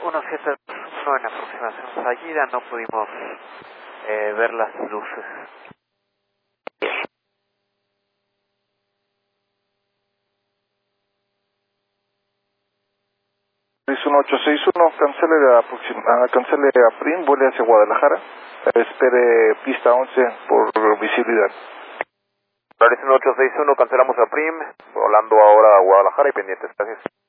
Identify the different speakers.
Speaker 1: 171 en aproximación fallida, no pudimos ver las luces.
Speaker 2: 1861, cancele a PRIM, vuele hacia Guadalajara, espere pista 11 por visibilidad.
Speaker 3: Clarísimo 861, cancelamos a PRIM, volando ahora a Guadalajara y pendientes, gracias.